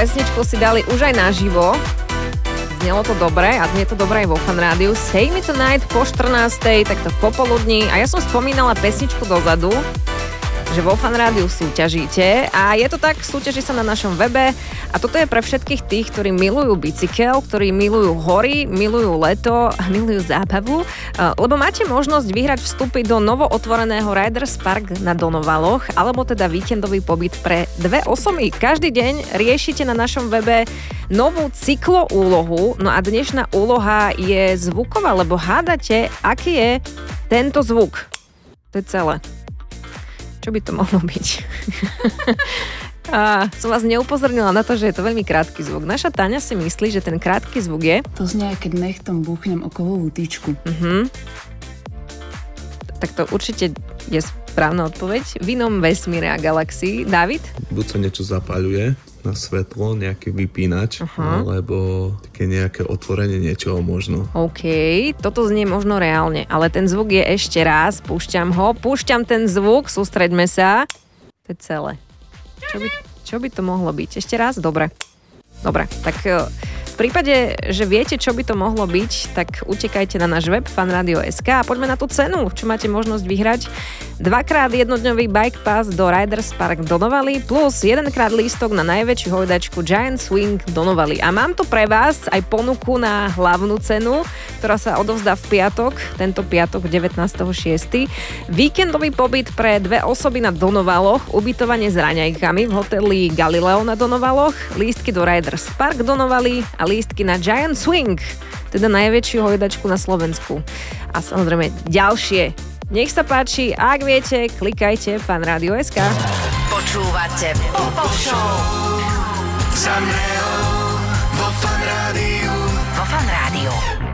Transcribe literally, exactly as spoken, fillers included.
pesničku si dali už aj naživo. Znelo to dobre a znie to dobre aj vo Fan Rádiu. Say Me Tonight po štrnástej, takto popoludní. A ja som spomínala pesničku dozadu, že vo Fan Rádiu súťažíte a je to tak, súťaží sa na našom webe a toto je pre všetkých tých, ktorí milujú bicykel, ktorí milujú hory, milujú leto a milujú zábavu, lebo máte možnosť vyhrať vstupy do novootvoreného Riders Park na Donovaloch alebo teda víkendový pobyt pre dve osoby. Každý deň riešite na našom webe novú cykloúlohu, no a dnešná úloha je zvuková, lebo hádate, aký je tento zvuk. To je celé. Čo by to mohlo byť? A som vás neupozornila na to, že je to veľmi krátky zvuk. Naša Táňa si myslí, že ten krátky zvuk je... To znie, keď nechtom búchnem o kovovú tyčku. Uh-huh. Tak to určite je správna odpoveď. V inom vesmíre a galaxii. Dávid? Buď sa niečo zapáľuje na svetlo, nejaký vypínač, uh-huh. alebo také nejaké otvorenie niečoho možno. OK, toto znie možno reálne, ale ten zvuk je ešte raz, púšťam ho, púšťam ten zvuk, sústreďme sa. To je celé. Čo by, čo by to mohlo byť? Ešte raz? Dobre. Dobre, tak v prípade, že viete, čo by to mohlo byť, tak utekajte na náš web fanradio bodka es ká a poďme na tú cenu, čo máte možnosť vyhrať. Dvakrát jednodňový bike pass do Riders Park Donovali plus jedenkrát lístok na najväčšiu hojdačku Giant Swing Donovali. A mám tu pre vás aj ponuku na hlavnú cenu, ktorá sa odovzdá v piatok, tento piatok devätnásteho šiesteho Víkendový pobyt pre dve osoby na Donovaloch, ubytovanie s raňajkami v hoteli Galileo na Donovaloch, lístky do Riders Park Donovali a lístky na Giant Swing, teda najväčšiu hojdačku na Slovensku. A samozrejme ďalšie. Nech sa páči, ak viete, klikajte fanradio bodka es ká. Počúvate Pop Show.